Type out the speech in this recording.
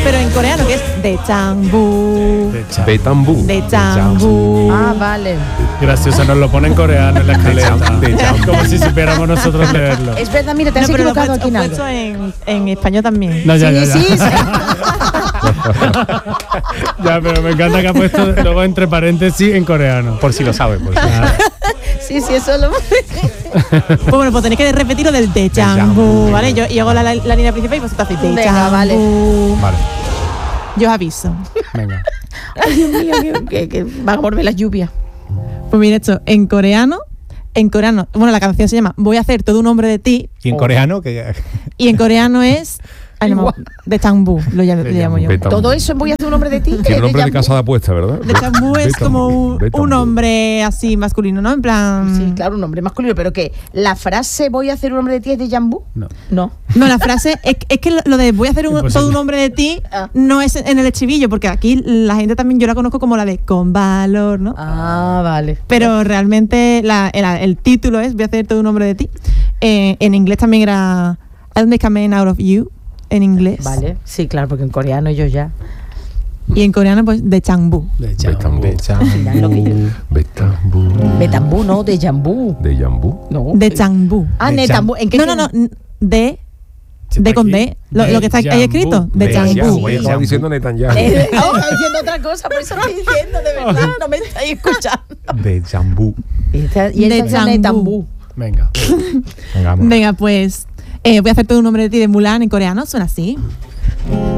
pero en coreano, que es de Changbu. De Tambú. De Changbu. Ah, vale. Gracioso, nos lo pone en coreano en la escaleta. De Changbu. Como si supiéramos nosotros leerlo. Es verdad, mira, te has pero lo he equivocado aquí en puesto algo. en español también. No, ya. Sí. Ya, pero me encanta que ha puesto luego entre paréntesis en coreano. Por si lo sabe, por si. Sí, eso lo... Pues bueno, pues tenéis que repetir lo del de Changbu, ¿vale? Yo hago la línea principal y vosotros hacéis de Venga, Changbu. vale. Vale. Yo os aviso. Venga. Ay, Dios mío, que va a volver la lluvia. Pues mira esto, en coreano, bueno, la canción se llama Voy a hacer todo un hombre de ti, Y en coreano, que y en coreano es de Changbu, le llamo yo. De Tambú. Todo eso voy a hacer un hombre de ti. Tiene nombre de Yambu. casa de apuesta, ¿verdad? De Changbu es como De un Tambú. hombre así masculino, ¿no? En plan... Sí, claro, un hombre masculino, pero que la frase voy a hacer un hombre de ti es de Yambu. No. No. No, la frase es que lo de voy a hacer Imposible. todo un hombre de ti Ah. no es en el estribillo, porque aquí la gente también yo la conozco como la de con valor, ¿no? Ah, vale. Pero realmente el título es voy a hacer todo un hombre de ti. En inglés también era I'll make a man out of you, en inglés. Vale, sí, claro, porque en coreano yo ya. Y en coreano pues de Changbu. De De Changbu. Tambú. Mirad lo que yo- De Tambú. De Tambú, no, de Yambu. De Yambú. No. De Changbu. Ah, De de Tambú. ¿En qué No, de Sí, está con aquí. D, lo que está ahí Yangbu. escrito, de De Changbu. Yangbu. Estaba diciendo Netanyahu. Está diciendo otra cosa, por eso estoy diciendo, de verdad, no me estáis escuchando. De Jambú. Y esta De es de Tambú. Venga. Venga, vamos. Venga, pues voy a hacer todo un nombre de ti de Mulan en coreano, suena así.